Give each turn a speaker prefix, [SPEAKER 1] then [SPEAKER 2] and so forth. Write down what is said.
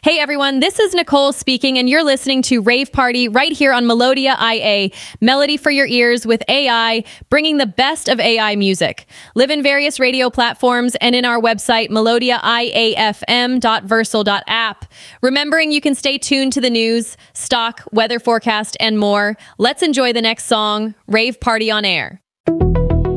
[SPEAKER 1] Hey everyone, this is Nicole speaking, and you're listening to Rave Party right here on Melodia IA, melody for your ears with AI, bringing the best of AI music. Live in various radio platforms and in our website, melodiaiafm.versal.app. Remembering you can stay tuned to the news, stock, weather forecast, and more. Let's enjoy the next song, Rave Party on Air.